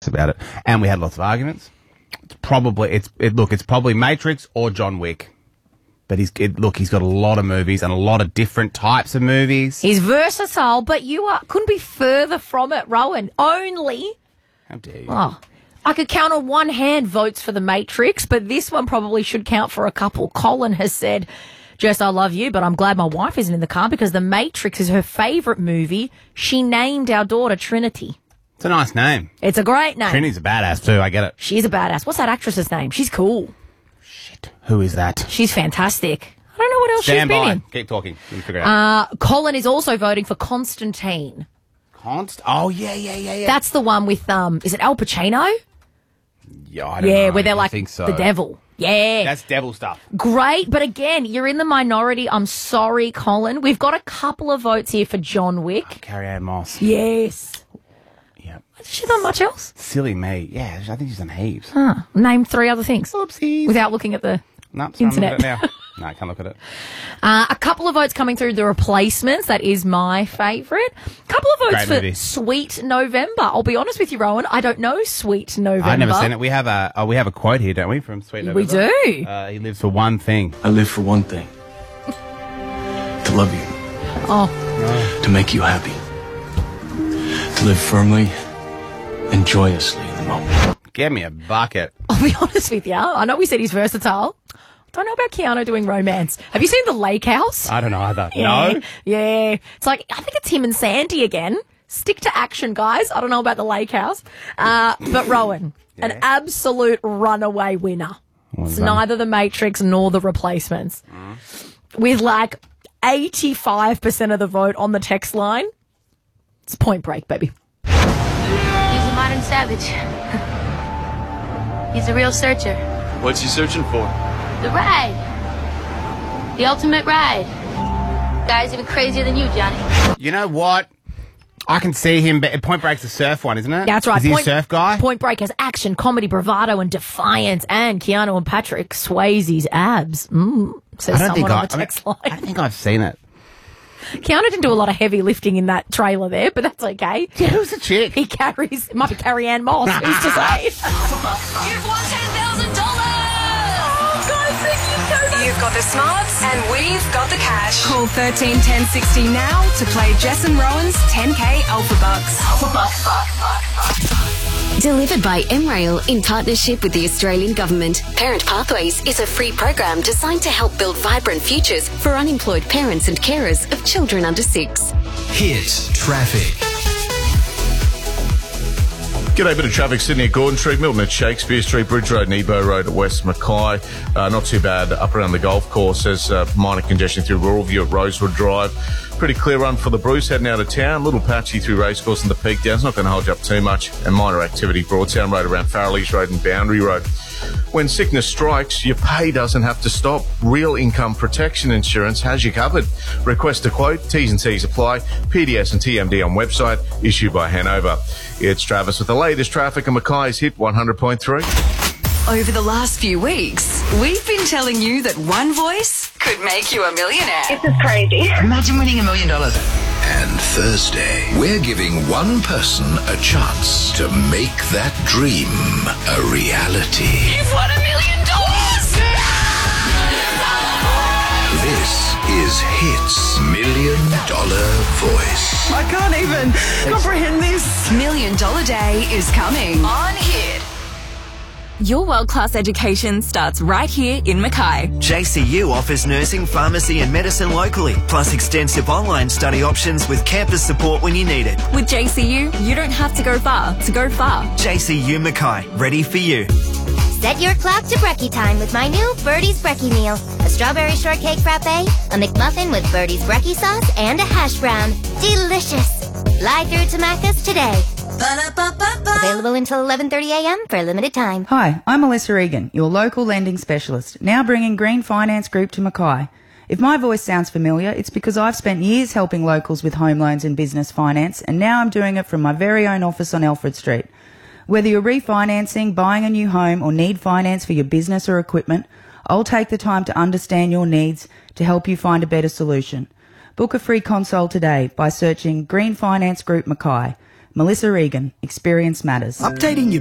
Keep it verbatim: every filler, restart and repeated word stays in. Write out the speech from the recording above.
about it. And we had lots of arguments. It's probably, it's it, look, it's probably Matrix or John Wick. But he's, it, look, he's got a lot of movies and a lot of different types of movies. He's versatile, but you are couldn't be further from it, Rowan. Only... How dare you? Oh, I could count on one hand votes for The Matrix, but this one probably should count for a couple. Colin has said, Jess, I love you, but I'm glad my wife isn't in the car because The Matrix is her favourite movie. She named our daughter Trinity. It's a nice name. It's a great name. Trinity's a badass too, I get it. She's a badass. What's that actress's name? She's cool. Shit. Who is that? She's fantastic. I don't know what else Stand she's by. been in. Keep talking. You figure it out. Uh, Colin is also voting for Constantine. Const? Oh, yeah, yeah, yeah, yeah. That's the one with, um, is it Al Pacino? Yeah, I don't yeah, know. where they're I like think so. the devil. Yeah. That's devil stuff. Great, but again, you're in the minority. I'm sorry, Colin. We've got a couple of votes here for John Wick. Oh, Carrie-Anne Moss. Yes. Yeah. Has she done much else? Silly me. Yeah, I think she's done heaps. Huh. Name three other things. Oopsies. Without looking at the No, internet. now. No, I can't look at it. Uh, a couple of votes coming through The Replacements. That is my favourite. A couple of votes Great for movie. Sweet November. I'll be honest with you, Rowan. I don't know Sweet November. I've never seen it. We have a oh, we have a quote here, don't we, from Sweet November? We do. Uh, he lives for one thing. I live for one thing. To love you. Oh. To make you happy. To live firmly and joyously in the moment. Give me a bucket. I'll be honest with you. I know we said he's versatile. Don't know about Keanu doing romance. Have you seen The Lake House? I don't know either. Yeah, No? Yeah. It's like, I think it's him and Sandy again. Stick to action, guys. I don't know about The Lake House. Uh, but Rowan, Yeah. an absolute runaway winner. What's It's that? neither The Matrix nor The Replacements. With like eighty-five percent of the vote on the text line, it's Point Break, baby. He's a modern savage. He's a real searcher. What's he searching for? The ride. The ultimate ride. Guy's even crazier than you, Johnny. You know what? I can see him. But Point Break's the surf one, isn't it? That's right. Is he Point, a surf guy? Point Break has action, comedy, bravado, and defiance. And Keanu and Patrick Swayze's abs. Mm, says I don't think someone I, on the text I, line. I don't think I've seen it. Keanu didn't do a lot of heavy lifting in that trailer there, but that's okay. Yeah, who's the chick? He carries, it might be Carrie-Anne Moss, who's to say? You've won ten thousand dollars! You've got the smarts and we've got the cash. Call thirteen ten sixty now to play Jess and Rowan's ten K Alpha Bucks. Delivered by M Rail in partnership with the Australian Government. Parent Pathways is a free program designed to help build vibrant futures for unemployed parents and carers of children under six. Hit traffic. G'day, bit of traffic Sydney at Gordon Street, Milton at Shakespeare Street, Bridge Road, Nebo Road at West Mackay. Uh, not too bad up around the golf course. There's uh, minor congestion through Rural View at Rosewood Drive. Pretty clear run for the Bruce heading out of town. Little patchy through Racecourse and the Peak Down. It's not going to hold you up too much. And minor activity Broadtown Road around Farrelly's Road and Boundary Road. When sickness strikes, your pay doesn't have to stop. Real Income Protection Insurance has you covered. Request a quote. T's and C's apply. P D S and T M D on website. Issued by Hanover. It's Travis with the latest traffic and Mackay's Hit one hundred point three. Over the last few weeks, we've been telling you that one voice could make you a millionaire. This is crazy. Imagine winning a million dollars. And Thursday, we're giving one person a chance to make that dream a reality. You've won a million dollars! This is Hit's Million Dollar Voice. I can't even comprehend this. Million Dollar Day is coming on Hit. Your world-class education starts right here in Mackay. J C U offers nursing, pharmacy and medicine locally, plus extensive online study options with campus support when you need it. With J C U, you don't have to go far to go far. J C U Mackay, ready for you. Set your clock to brekkie time with my new Birdie's Brekkie meal. A strawberry shortcake frappe, a McMuffin with Birdie's Brekkie sauce, and a hash brown. Delicious. Fly through to Macca's today. Ba-da-ba-ba-ba. Available until eleven thirty a.m. for a limited time. Hi, I'm Melissa Egan, your local lending specialist, now bringing Green Finance Group to Mackay. If my voice sounds familiar, it's because I've spent years helping locals with home loans and business finance, and now I'm doing it from my very own office on Alfred Street. Whether you're refinancing, buying a new home, or need finance for your business or equipment, I'll take the time to understand your needs to help you find a better solution. Book a free consult today by searching Green Finance Group Mackay. Melissa Egan, Experience Matters. Updating your